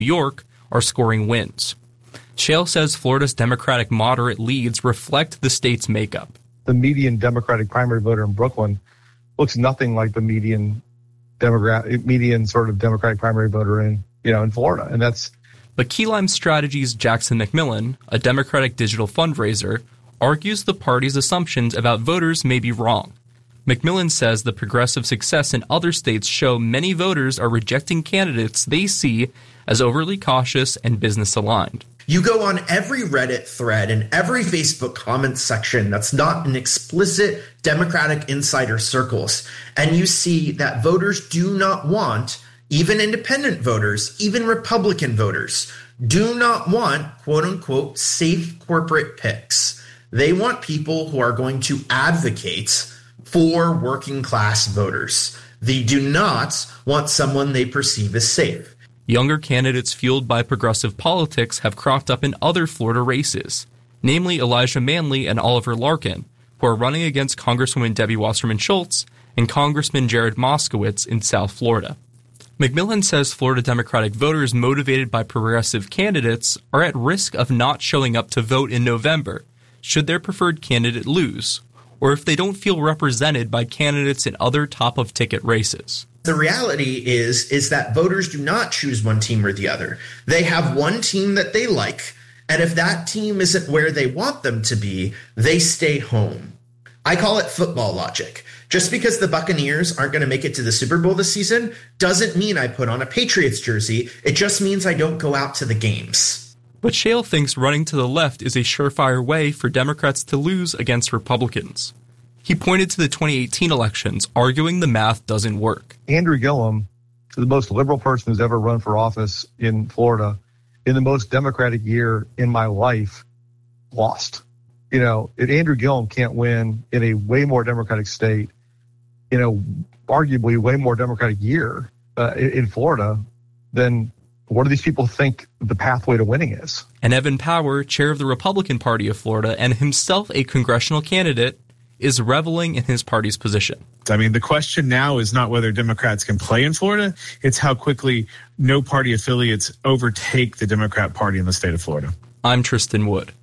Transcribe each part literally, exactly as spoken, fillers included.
New York are scoring wins. Shale says Florida's Democratic moderate leads reflect the state's makeup. The median Democratic primary voter in Brooklyn looks nothing like the median Democrat, median sort of Democratic primary voter in, you know, in Florida. And that's. But Key Lime Strategies' Jackson McMillan, a Democratic digital fundraiser, argues the party's assumptions about voters may be wrong. McMillan says the progressive success in other states show many voters are rejecting candidates they see as overly cautious and business-aligned. You go on every Reddit thread and every Facebook comment section that's not in explicit Democratic insider circles, and you see that voters do not want, even independent voters, even Republican voters, do not want, quote-unquote, safe corporate picks. They want people who are going to advocate for working-class voters. They do not want someone they perceive as safe. Younger candidates fueled by progressive politics have cropped up in other Florida races, namely Elijah Manley and Oliver Larkin, who are running against Congresswoman Debbie Wasserman Schultz and Congressman Jared Moskowitz in South Florida. McMillan says Florida Democratic voters motivated by progressive candidates are at risk of not showing up to vote in November should their preferred candidate lose, or if they don't feel represented by candidates in other top-of-ticket races. The reality is, is that voters do not choose one team or the other. They have one team that they like, and if that team isn't where they want them to be, they stay home. I call it football logic. Just because the Buccaneers aren't going to make it to the Super Bowl this season doesn't mean I put on a Patriots jersey. It just means I don't go out to the games. But Shale thinks running to the left is a surefire way for Democrats to lose against Republicans. He pointed to the twenty eighteen elections, arguing the math doesn't work. Andrew Gillum, the most liberal person who's ever run for office in Florida, in the most Democratic year in my life, lost. You know, if Andrew Gillum can't win in a way more Democratic state, in a arguably way more Democratic year uh, in, in Florida, then what do these people think the pathway to winning is? And Evan Power, chair of the Republican Party of Florida and himself a congressional candidate, is reveling in his party's position. I mean, the question now is not whether Democrats can play in Florida. It's how quickly no party affiliates overtake the Democrat Party in the state of Florida. I'm Tristan Wood.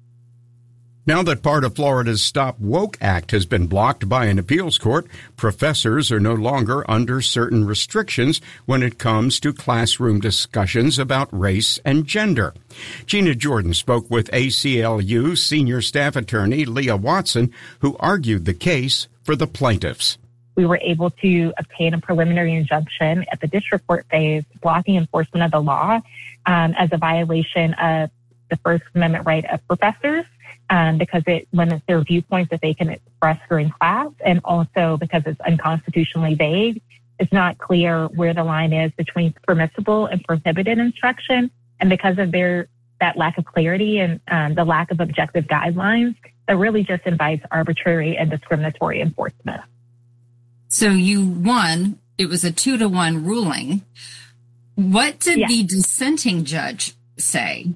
Now that part of Florida's Stop Woke Act has been blocked by an appeals court, professors are no longer under certain restrictions when it comes to classroom discussions about race and gender. Gina Jordan spoke with A C L U senior staff attorney Leah Watson, who argued the case for the plaintiffs. We were able to obtain a preliminary injunction at the district court phase blocking enforcement of the law um, as a violation of the First Amendment right of professors. Um, because it limits their viewpoints that they can express during class, and also because it's unconstitutionally vague. It's not clear where the line is between permissible and prohibited instruction, and because of their that lack of clarity and um, the lack of objective guidelines, that really just invites arbitrary and discriminatory enforcement. So you won. It was a two to one ruling. What did yeah. the dissenting judge say?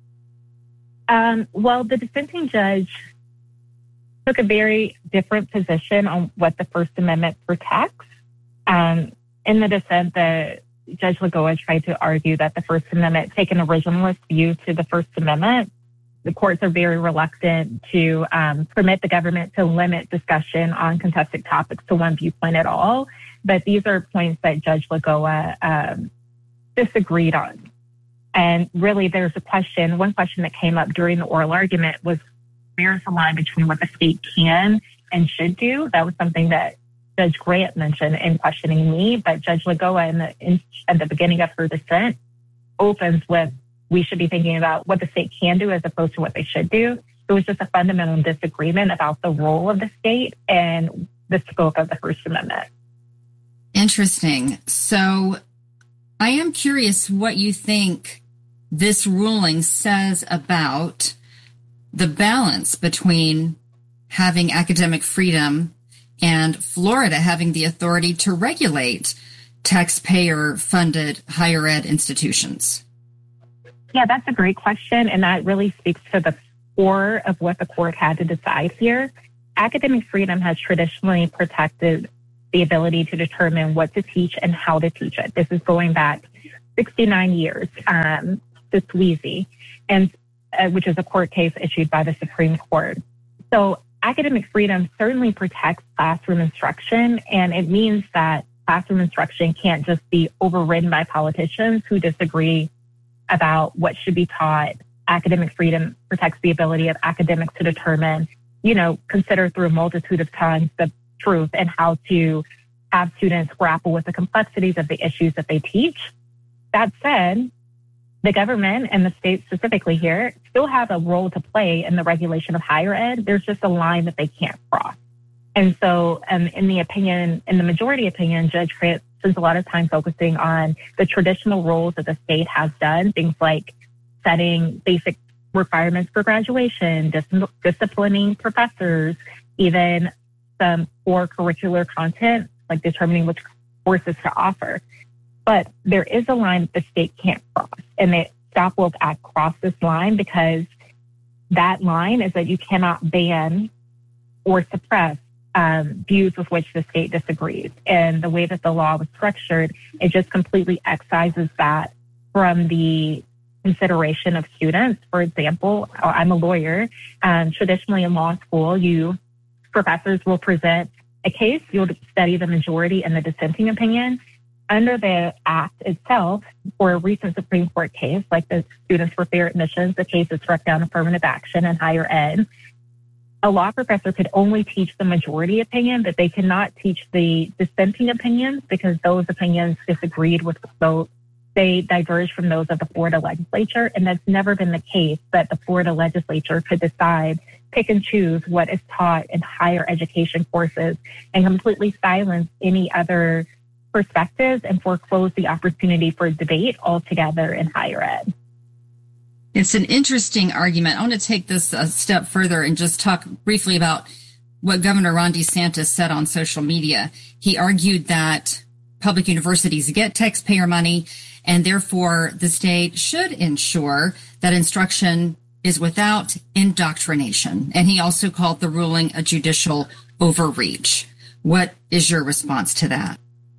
Um, well, the dissenting judge took a very different position on what the First Amendment protects. Um, in the dissent, the Judge Lagoa tried to argue that the First Amendment take an originalist view to the First Amendment. The courts are very reluctant to um, permit the government to limit discussion on contested topics to one viewpoint at all. But these are points that Judge Lagoa um, disagreed on. And really, there's a question, one question that came up during the oral argument was, where's the line between what the state can and should do? That was something that Judge Grant mentioned in questioning me, but Judge Lagoa in the, in, at the beginning of her dissent opens with, we should be thinking about what the state can do as opposed to what they should do. It was just a fundamental disagreement about the role of the state and the scope of the First Amendment. Interesting. So I am curious what you think this ruling says about the balance between having academic freedom and Florida having the authority to regulate taxpayer-funded higher ed institutions. Yeah, that's a great question, and that really speaks to the core of what the court had to decide here. Academic freedom has traditionally protected the ability to determine what to teach and how to teach it. This is going back sixty-nine years um, to Sweezy, and uh, which is a court case issued by the Supreme Court. So academic freedom certainly protects classroom instruction, and it means that classroom instruction can't just be overridden by politicians who disagree about what should be taught. Academic freedom protects the ability of academics to determine, you know, consider through a multitude of tongues the truth and how to have students grapple with the complexities of the issues that they teach. That said, the government and the state specifically here still have a role to play in the regulation of higher ed. There's just a line that they can't cross. And so um, in the opinion, in the majority opinion, Judge Grant spends a lot of time focusing on the traditional roles that the state has done, things like setting basic requirements for graduation, dis- disciplining professors, even some core curricular content, like determining which courses to offer. But there is a line that the state can't cross, and the Stop Woke Act crossed this line because that line is that you cannot ban or suppress um, views with which the state disagrees. And the way that the law was structured, it just completely excises that from the consideration of students. For example, I'm a lawyer, and traditionally in law school, you professors will present a case, you'll study the majority and the dissenting opinion. Under the act itself, for a recent Supreme Court case, like the Students for Fair Admissions, the case that struck down affirmative action in higher ed, a law professor could only teach the majority opinion, but they cannot teach the dissenting opinions because those opinions disagreed with those. They diverge from those of the Florida legislature, and that's never been the case that the Florida legislature could decide, pick and choose what is taught in higher education courses and completely silence any other perspectives and foreclose the opportunity for debate altogether in higher ed. It's an interesting argument. I want to take this a step further and just talk briefly about what Governor Ron DeSantis said on social media. He argued that public universities get taxpayer money, and therefore the state should ensure that instruction is without indoctrination. And he also called the ruling a judicial overreach. What is your response to that?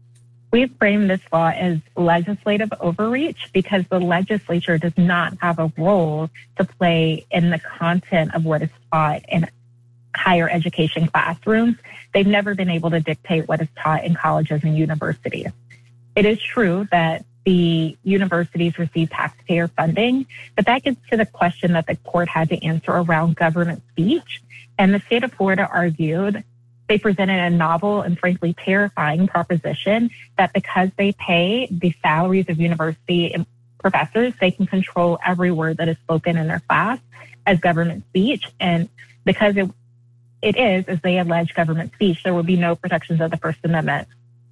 We frame this law as legislative overreach because the legislature does not have a role to play in the content of what is taught in higher education classrooms. They've never been able to dictate what is taught in colleges and universities. It is true that the universities receive taxpayer funding, but that gets to the question that the court had to answer around government speech. And the state of Florida argued, they presented a novel and frankly terrifying proposition that because they pay the salaries of university professors, they can control every word that is spoken in their class as government speech. And because it, it is, as they allege, government speech, there will be no protections of the First Amendment.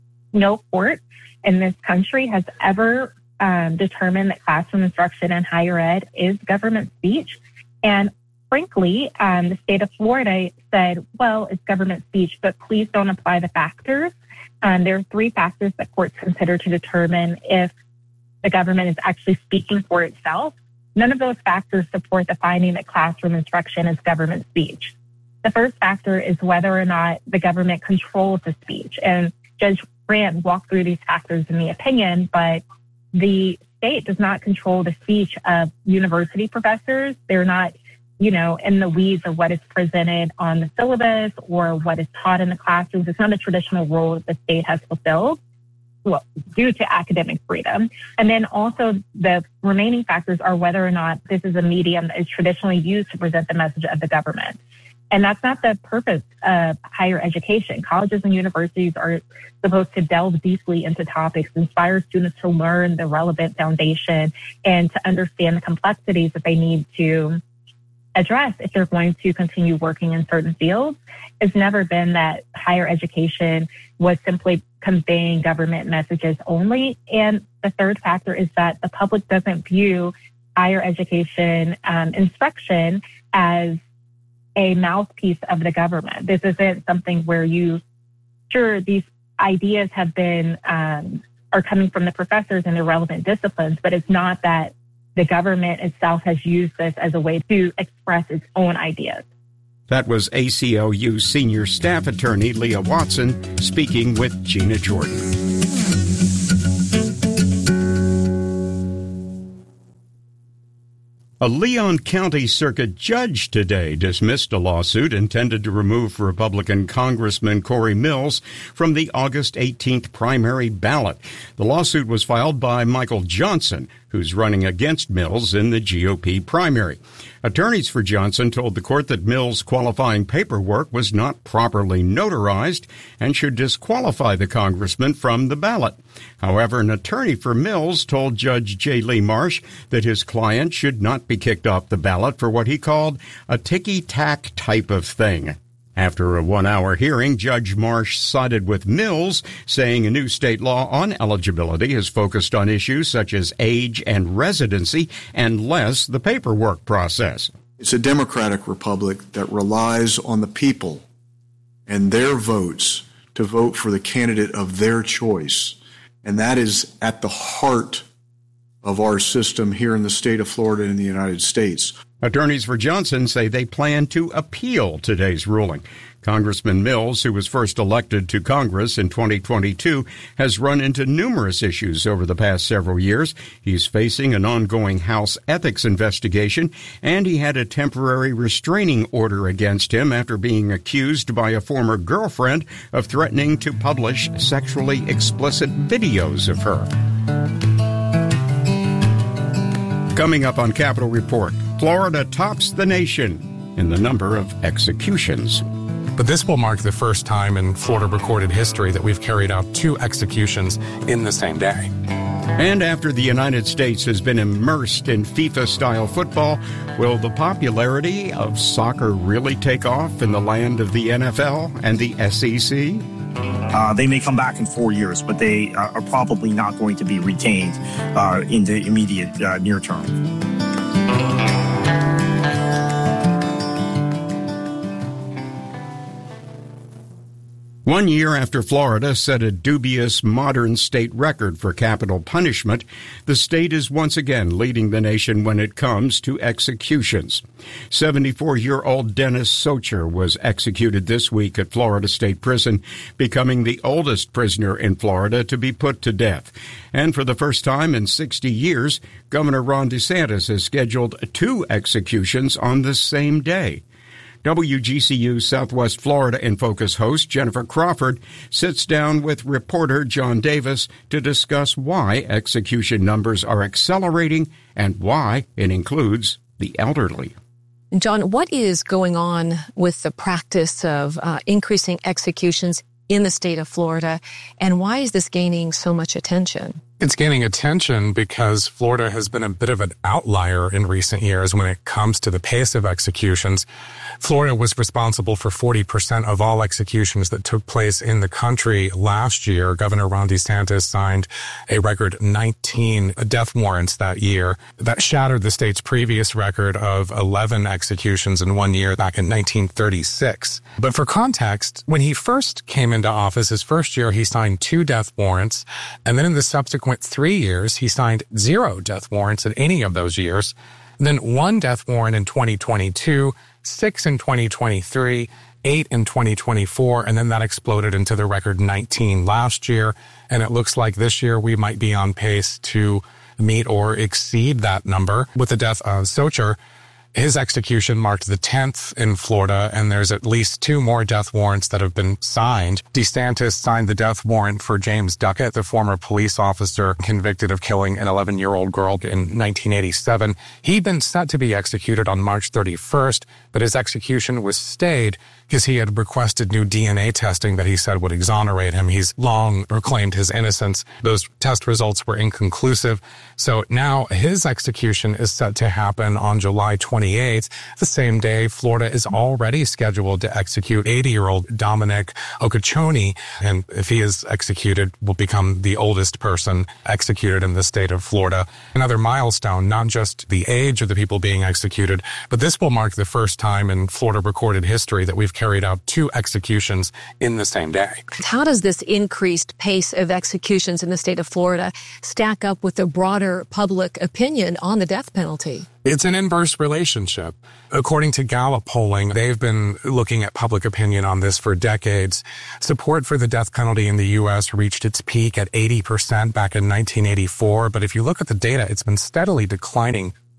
No court in this country has ever um, determined that classroom instruction in higher ed is government speech. And frankly, um, the state of Florida said, well, it's government speech, but please don't apply the factors. Um, there are three factors that courts consider to determine if the government is actually speaking for itself. None of those factors support the finding that classroom instruction is government speech. The first factor is whether or not the government controls the speech. And Judge Grant walked through these factors in the opinion, but the state does not control the speech of university professors. They're not, you know, in the weeds of what is presented on the syllabus or what is taught in the classrooms. It's not a traditional role that the state has fulfilled, well, due to academic freedom. And then also the remaining factors are whether or not this is a medium that is traditionally used to present the message of the government. And that's not the purpose of higher education. Colleges and universities are supposed to delve deeply into topics, inspire students to learn the relevant foundation and to understand the complexities that they need to address if they're going to continue working in certain fields. It's never been that higher education was simply conveying government messages only. And the third factor is that the public doesn't view higher education um, instruction as a mouthpiece of the government. This isn't something where you, sure, these ideas have been, um, are coming from the professors in the relevant disciplines, but it's not that the government itself has used this as a way to express its own ideas. That was A C L U Senior Staff Attorney Leah Watson speaking with Gina Jordan. A Leon County Circuit judge today dismissed a lawsuit intended to remove Republican Congressman Corey Mills from the August eighteenth primary ballot. The lawsuit was filed by Michael Johnson, who's running against Mills in the G O P primary. Attorneys for Johnson told the court that Mills' qualifying paperwork was not properly notarized and should disqualify the congressman from the ballot. However, an attorney for Mills told Judge J. Lee Marsh that his client should not be kicked off the ballot for what he called a ticky-tack type of thing. After a one-hour hearing, Judge Marsh sided with Mills, saying a new state law on eligibility is focused on issues such as age and residency and less the paperwork process. It's a democratic republic that relies on the people and their votes to vote for the candidate of their choice. And that is at the heart of our system here in the state of Florida and in the United States. Attorneys for Johnson say they plan to appeal today's ruling. Congressman Mills, who was first elected to Congress in twenty twenty-two, has run into numerous issues over the past several years. He's facing an ongoing House ethics investigation, and he had a temporary restraining order against him after being accused by a former girlfriend of threatening to publish sexually explicit videos of her. Coming up on Capitol Report, Florida tops the nation in the number of executions. But this will mark the first time in Florida recorded history that we've carried out two executions in the same day. And after the United States has been immersed in FIFA-style football, will the popularity of soccer really take off in the land of the N F L and the S E C? Uh, they may come back in four years, but they uh, are probably not going to be retained uh, in the immediate uh, near term. One year after Florida set a dubious modern state record for capital punishment, the state is once again leading the nation when it comes to executions. seventy-four-year-old Dennis Socher was executed this week at Florida State Prison, becoming the oldest prisoner in Florida to be put to death. And for the first time in sixty years, Governor Ron DeSantis has scheduled two executions on the same day. W G C U Southwest Florida in Focus host Jennifer Crawford sits down with reporter John Davis to discuss why execution numbers are accelerating and why it includes the elderly. John, what is going on with the practice of uh, increasing executions in the state of Florida, and why is this gaining so much attention? It's gaining attention because Florida has been a bit of an outlier in recent years when it comes to the pace of executions. Florida was responsible for forty percent of all executions that took place in the country last year. Governor Ron DeSantis signed a record nineteen death warrants that year. That shattered the state's previous record of eleven executions in one year back in nineteen thirty-six. But for context, when he first came into office, his first year, he signed two death warrants, and then in the subsequent three years, he signed zero death warrants in any of those years. Then one death warrant in twenty twenty-two, six in twenty twenty-three, eight in twenty twenty-four, and then that exploded into the record nineteen last year. And it looks like this year we might be on pace to meet or exceed that number. With the death of Socher, his execution marked the tenth in Florida, and there's at least two more death warrants that have been signed. DeSantis signed the death warrant for James Duckett, the former police officer convicted of killing an eleven-year-old girl in nineteen eighty-seven. He'd been set to be executed on March thirty-first, but his execution was stayed because he had requested new D N A testing that he said would exonerate him. He's long proclaimed his innocence. Those test results were inconclusive. So now his execution is set to happen on July twenty-eighth, the same day Florida is already scheduled to execute eighty-year-old Dominic Okochoni. And if he is executed, will become the oldest person executed in the state of Florida. Another milestone, not just the age of the people being executed, but this will mark the first time in Florida recorded history that we've carried out two executions in the same day. How does this increased pace of executions in the state of Florida stack up with the broader public opinion on the death penalty? It's an inverse relationship. According to Gallup polling, they've been looking at public opinion on this for decades. Support for the death penalty in the U S reached its peak at eighty percent back in nineteen eighty-four. But if you look at the data, it's been steadily declining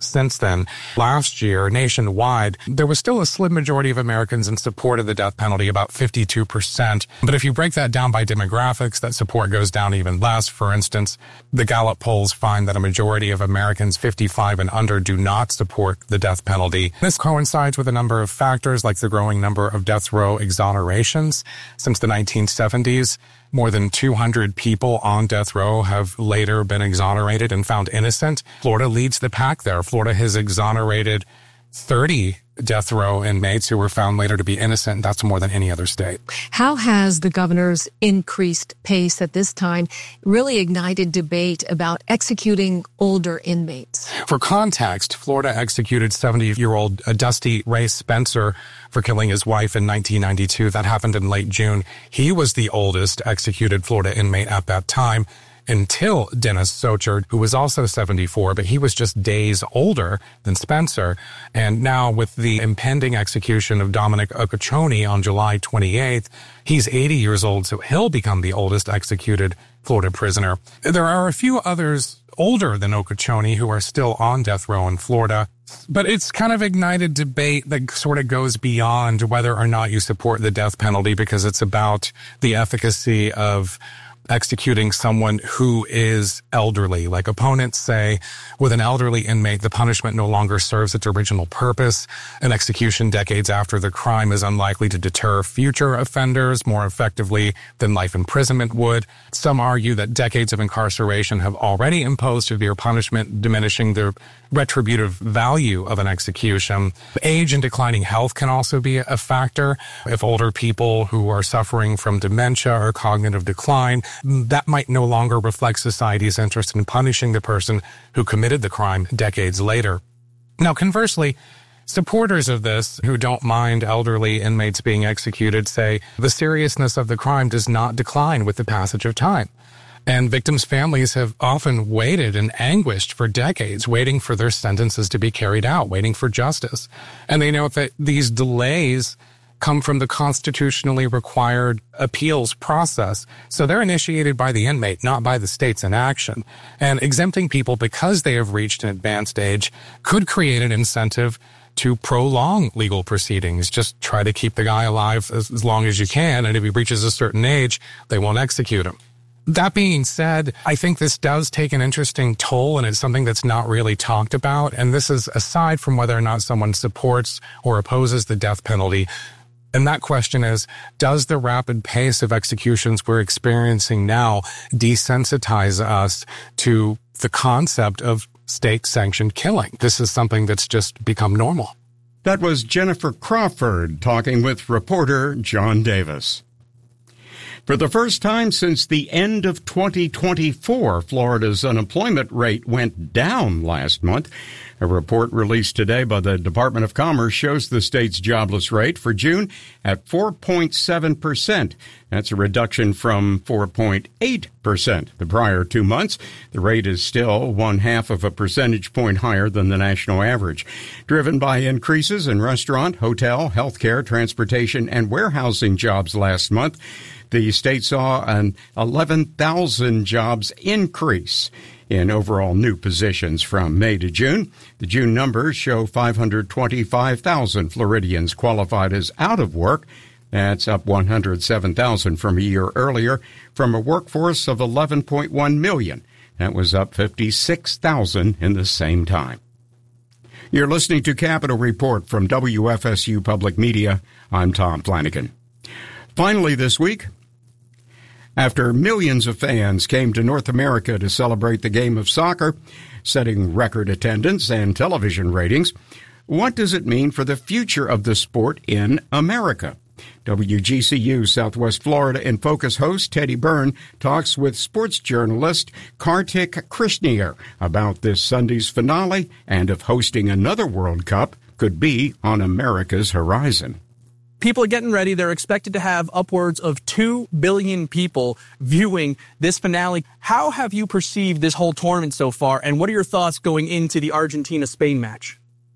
since then. Last year, nationwide, there was still a slim majority of Americans in support of the death penalty, about fifty-two percent. But if you break that down by demographics, that support goes down even less. For instance, the Gallup polls find that a majority of Americans fifty-five and under do not support the death penalty. This coincides with a number of factors like the growing number of death row exonerations. Since the nineteen seventies, more than two hundred people on death row have later been exonerated and found innocent. Florida leads the pack there. Florida has exonerated thirty death row inmates who were found later to be innocent. That's more than any other state. How has the governor's increased pace at this time really ignited debate about executing older inmates? For context, Florida executed seventy-year-old Dusty Ray Spencer for killing his wife in nineteen ninety-two. That happened in late June. He was the oldest executed Florida inmate at that time, until Dennis Sochard, who was also seventy-four, but he was just days older than Spencer. And now with the impending execution of Dominic Okochoni on July twenty-eighth, he's eighty years old, so he'll become the oldest executed Florida prisoner. There are a few others older than Okochoni who are still on death row in Florida. But it's kind of ignited debate that sort of goes beyond whether or not you support the death penalty, because it's about the efficacy of executing someone who is elderly. Like opponents say, with an elderly inmate, the punishment no longer serves its original purpose. An execution decades after the crime is unlikely to deter future offenders more effectively than life imprisonment would. Some argue that decades of incarceration have already imposed severe punishment, diminishing the retributive value of an execution. Age and declining health can also be a factor. If older people who are suffering from dementia or cognitive decline, that might no longer reflect society's interest in punishing the person who committed the crime decades later. Now, conversely, supporters of this who don't mind elderly inmates being executed say the seriousness of the crime does not decline with the passage of time. And victims' families have often waited in anguish for decades, waiting for their sentences to be carried out, waiting for justice. And they know that these delays come from the constitutionally required appeals process. So they're initiated by the inmate, not by the state's inaction. And exempting people because they have reached an advanced age could create an incentive to prolong legal proceedings. Just try to keep the guy alive as, as long as you can, and if he reaches a certain age, they won't execute him. That being said, I think this does take an interesting toll, and it's something that's not really talked about. And this is aside from whether or not someone supports or opposes the death penalty. And that question is, does the rapid pace of executions we're experiencing now desensitize us to the concept of state-sanctioned killing? This is something that's just become normal. That was Jennifer Crawford talking with reporter John Davis. For the first time since the end of twenty twenty-four, Florida's unemployment rate went down last month. A report released today by the Department of Commerce shows the state's jobless rate for June at four point seven percent. That's a reduction from four point eight percent the prior two months. The rate is still one half of a percentage point higher than the national average. Driven by increases in restaurant, hotel, healthcare, transportation, and warehousing jobs last month, the state saw an eleven thousand jobs increase in overall new positions from May to June. The June numbers show five hundred twenty-five thousand Floridians qualified as out of work. That's up one hundred seven thousand from a year earlier, from a workforce of eleven point one million. That was up fifty-six thousand in the same time. You're listening to Capitol Report from W F S U Public Media. I'm Tom Flanagan. Finally this week, after millions of fans came to North America to celebrate the game of soccer, setting record attendance and television ratings, what does it mean for the future of the sport in America? W G C U Southwest Florida In Focus host Teddy Byrne talks with sports journalist Kartik Krishnaiyer about this Sunday's finale and if hosting another World Cup could be on America's horizon. People are getting ready. They're expected to have upwards of two billion people viewing this finale. How have you perceived this whole tournament so far, and what are your thoughts going into the Argentina-Spain match?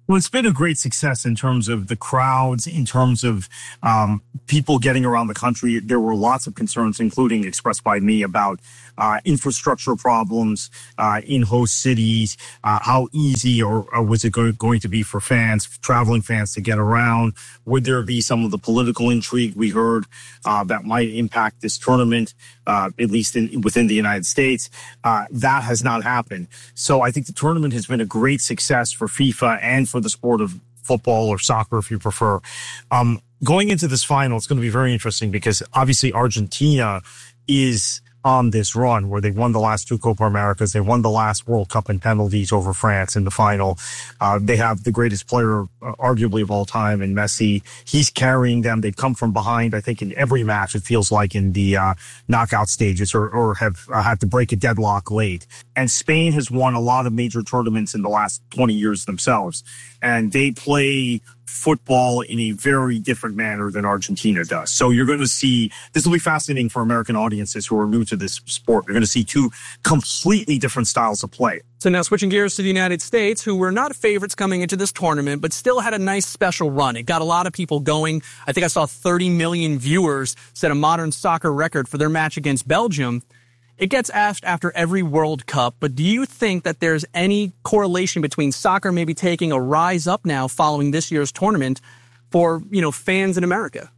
Well, it's been a great success in terms of the crowds, in terms of um, people getting around the country. There were lots of concerns, including expressed by me, about uh, infrastructure problems uh, in host cities, uh, how easy or, or was it go- going to be for fans, traveling fans to get around? Would there be some of the political intrigue we heard uh, that might impact this tournament, uh, at least in, within the United States? Uh, that has not happened. So I think the tournament has been a great success for FIFA and for the sport of football or soccer, if you prefer. Um, going into this final, it's going to be very interesting because obviously Argentina is on this run where they won the last two Copa Americas. They won the last World Cup in penalties over France in the final. Uh, they have the greatest player, uh, arguably of all time, in Messi. He's carrying them. They've come from behind, I think, in every match, it feels like, in the uh, knockout stages, or, or have uh, had to break a deadlock late. And Spain has won a lot of major tournaments in the last twenty years themselves. And they play football in a very different manner than Argentina does. So you're going to see, this will be fascinating for American audiences who are new to this sport. You're going to see two completely different styles of play. So now switching gears to the United States, who were not favorites coming into this tournament, but still had a nice special run. It got a lot of people going. I think I saw thirty million viewers set a modern soccer record for their match against Belgium. It gets asked after every World Cup, but do you think that there's any correlation between soccer maybe taking a rise up now following this year's tournament for, you know, fans in America?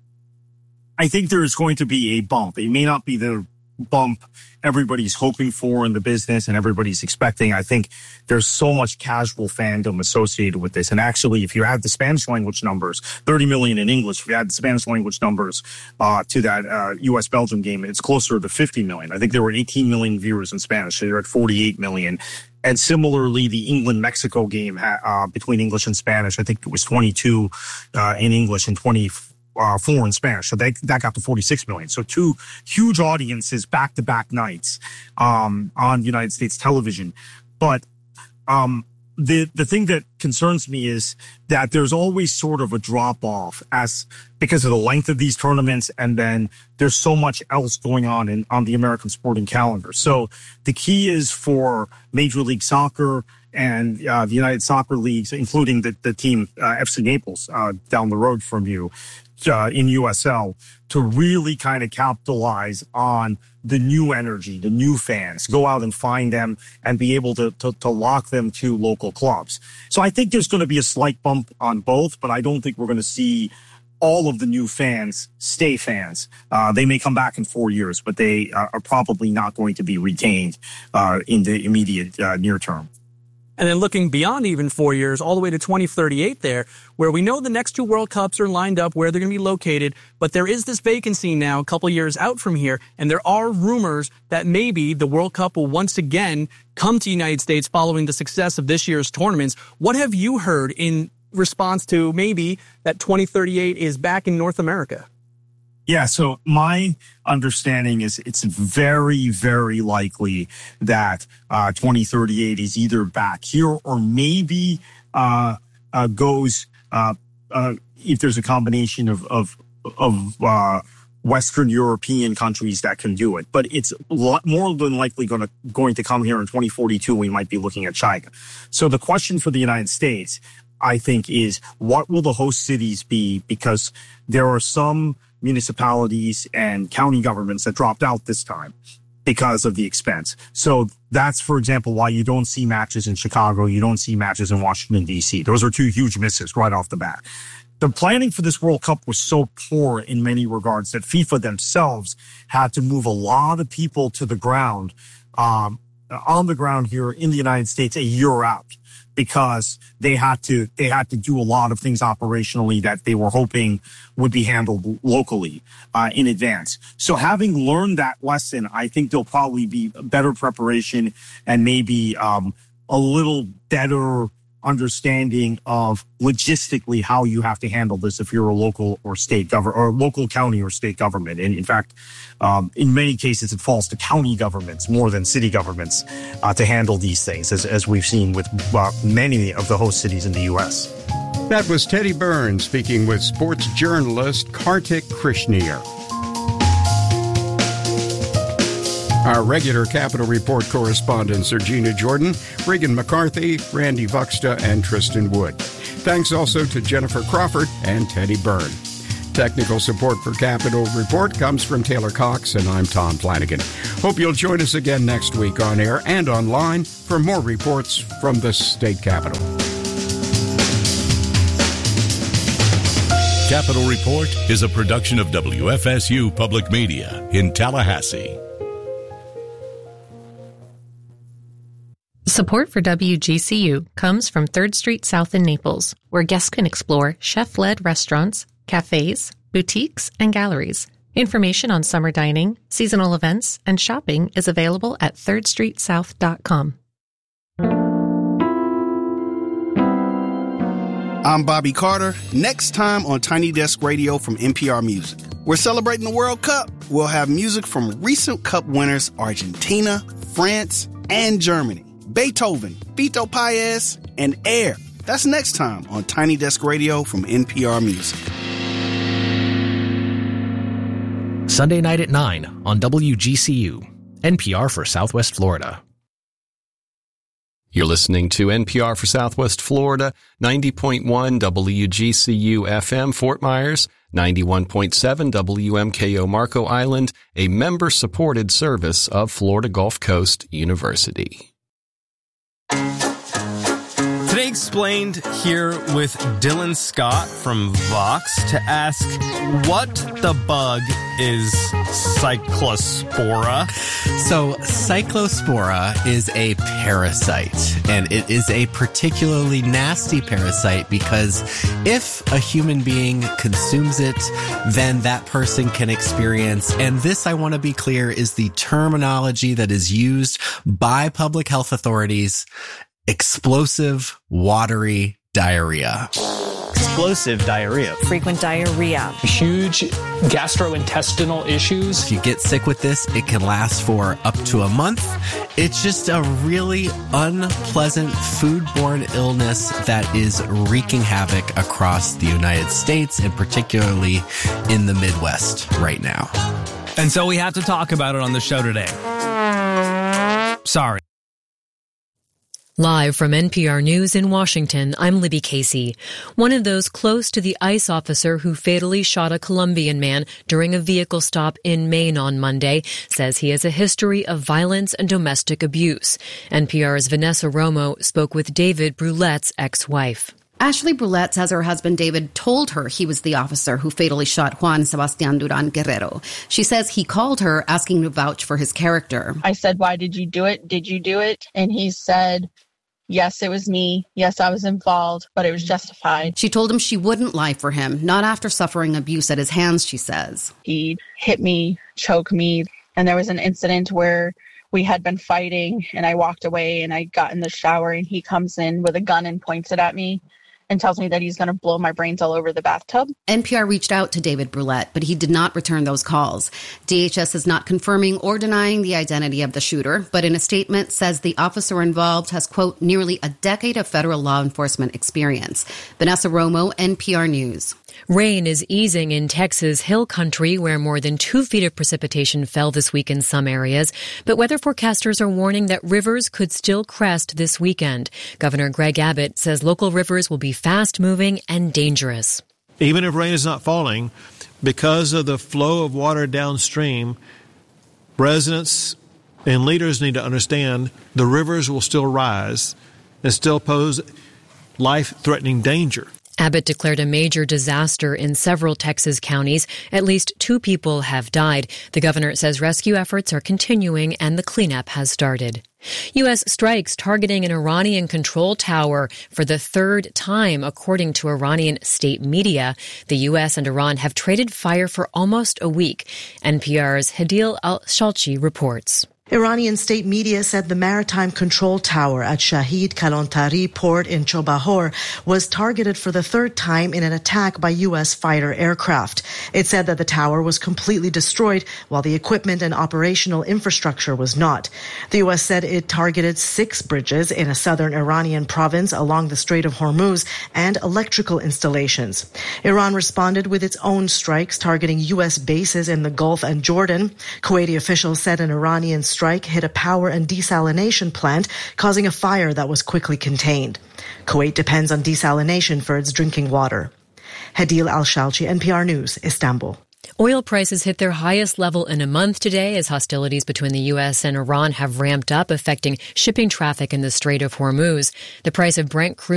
I think there is going to be a bump. It may not be the bump everybody's hoping for in the business and everybody's expecting. I think there's so much casual fandom associated with this. And actually, if you add the Spanish language numbers, thirty million in English, if you add the Spanish language numbers uh, to that uh, U S Belgium game, it's closer to fifty million. I think there were eighteen million viewers in Spanish. So they're at forty-eight million. And similarly, the England-Mexico game uh, between English and Spanish, I think it was twenty-two uh, in English and twenty-four Uh, four in Spanish. So they, that got to forty-six million. So two huge audiences back-to-back nights um, on United States television. But um, the the thing that concerns me is that there's always sort of a drop-off as because of the length of these tournaments, and then there's so much else going on in on the American sporting calendar. So the key is for Major League Soccer and uh, the United Soccer Leagues, including the, the team uh, F C Naples uh, down the road from you, Uh, in U S L, to really kind of capitalize on the new energy, the new fans, go out and find them and be able to, to, to lock them to local clubs. So I think there's going to be a slight bump on both, but I don't think we're going to see all of the new fans stay fans. Uh, they may come back in four years, but they uh, are probably not going to be retained uh, in the immediate uh, near term. And then looking beyond even four years, all the way to twenty thirty-eight there, where we know the next two World Cups are lined up, where they're going to be located, but there is this vacancy now a couple years out from here, and there are rumors that maybe the World Cup will once again come to the United States following the success of this year's tournaments. What have you heard in response to maybe that twenty thirty-eight is back in North America? Yeah, so my understanding is it's very, very likely that uh, twenty thirty-eight is either back here or maybe uh, uh, goes uh, uh, if there's a combination of of, of uh, Western European countries that can do it. But it's a lot more than likely going to going to come here in twenty forty-two. We might be looking at China. So the question for the United States, I think, is what will the host cities be? Because there are some municipalities and county governments that dropped out this time because of the expense. So that's, for example, why you don't see matches in Chicago. You don't see matches in Washington, D C. Those are two huge misses right off the bat. The planning for this World Cup was so poor in many regards that FIFA themselves had to move a lot of people to the ground, um, on the ground here in the United States a year out, because they had to they had to do a lot of things operationally that they were hoping would be handled locally uh, in advance. So having learned that lesson, I think there'll probably be better preparation and maybe um, a little better understanding of logistically how you have to handle this if you're a local or state government or local county or state government. And in fact, um, in many cases, it falls to county governments more than city governments uh, to handle these things, as, as we've seen with uh, many of the host cities in the U S. That was Teddy Burns speaking with sports journalist Kartik Krishnaiyer. Our regular Capitol Report correspondents are Gina Jordan, Regan McCarthy, Randy Vuxta, and Tristan Wood. Thanks also to Jennifer Crawford and Teddy Byrne. Technical support for Capitol Report comes from Taylor Cox, and I'm Tom Flanagan. Hope you'll join us again next week on air and online for more reports from the state capitol. Capitol Report is a production of W F S U Public Media in Tallahassee. Support for W G C U comes from third Street South in Naples, where guests can explore chef-led restaurants, cafes, boutiques, and galleries. Information on summer dining, seasonal events, and shopping is available at third street south dot com. I'm Bobby Carter. Next time on Tiny Desk Radio from N P R Music. We're celebrating the World Cup. We'll have music from recent Cup winners Argentina, France, and Germany. Beethoven, Fito Paez, and Air. That's next time on Tiny Desk Radio from N P R Music. Sunday night at nine on W G C U, N P R for Southwest Florida. You're listening to N P R for Southwest Florida, ninety point one W G C U F M Fort Myers, ninety-one point seven W M K O Marco Island, a member-supported service of Florida Gulf Coast University. Today Explained here with Dylan Scott from Vox to ask what the bug is Cyclospora. So Cyclospora is a parasite, and it is a particularly nasty parasite because if a human being consumes it, then that person can experience, and this, I want to be clear, is the terminology that is used by public health authorities, explosive watery diarrhea. Explosive diarrhea. Frequent diarrhea. Huge gastrointestinal issues. If you get sick with this, it can last for up to a month. It's just a really unpleasant foodborne illness that is wreaking havoc across the United States and particularly in the Midwest right now. And so we have to talk about it on the show today. Sorry. Live from N P R News in Washington, I'm Libby Casey. One of those close to the ICE officer who fatally shot a Colombian man during a vehicle stop in Maine on Monday says he has a history of violence and domestic abuse. N P R's Vanessa Romo spoke with David Brulette's ex-wife. Ashley Brulette says her husband David told her he was the officer who fatally shot Juan Sebastian Duran Guerrero. She says he called her asking to vouch for his character. I said, "Why did you do it? Did you do it?" And he said, "Yes, it was me. Yes, I was involved, but it was justified." She told him she wouldn't lie for him, not after suffering abuse at his hands, she says. He hit me, choked me, and there was an incident where we had been fighting, and I walked away, and I got in the shower, and he comes in with a gun and points it at me and tells me that he's going to blow my brains all over the bathtub. N P R reached out to David Brulette, but he did not return those calls. D H S is not confirming or denying the identity of the shooter, but in a statement says the officer involved has, quote, nearly a decade of federal law enforcement experience. Vanessa Romo, N P R News. Rain is easing in Texas Hill Country, where more than two feet of precipitation fell this week in some areas. But weather forecasters are warning that rivers could still crest this weekend. Governor Greg Abbott says local rivers will be fast-moving and dangerous. Even if rain is not falling, because of the flow of water downstream, residents and leaders need to understand the rivers will still rise and still pose life-threatening danger. Abbott declared a major disaster in several Texas counties. At least two people have died. The governor says rescue efforts are continuing and the cleanup has started. U S strikes targeting an Iranian control tower for the third time, according to Iranian state media. The U S and Iran have traded fire for almost a week. N P R's Hadil Al-Shalchi reports. Iranian state media said the maritime control tower at Shahid Kalantari port in Chobahor was targeted for the third time in an attack by U S fighter aircraft. It said that the tower was completely destroyed while the equipment and operational infrastructure was not. The U S said it targeted six bridges in a southern Iranian province along the Strait of Hormuz and electrical installations. Iran responded with its own strikes targeting U S bases in the Gulf and Jordan. Kuwaiti officials said an Iranian strike strike hit a power and desalination plant, causing a fire that was quickly contained. Kuwait depends on desalination for its drinking water. Hadil Al-Shalchi, N P R News, Istanbul. Oil prices hit their highest level in a month today as hostilities between the U S and Iran have ramped up, affecting shipping traffic in the Strait of Hormuz. The price of Brent crude